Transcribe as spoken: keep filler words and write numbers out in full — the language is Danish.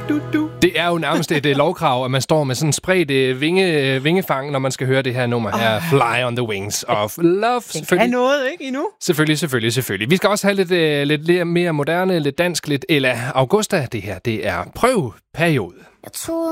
du, du. Det er jo nærmest et uh, lovkrav, at man står med sådan en spredt uh, vinge, uh, vingefang, når man skal høre det her nummer her, oh. Fly on the Wings of Love. Det er noget, ikke, endnu? Selvfølgelig, selvfølgelig, selvfølgelig. Vi skal også have lidt, uh, lidt, lidt mere moderne, lidt dansk, lidt Ella Augusta. Det her, det er prøveperiode. Jeg troede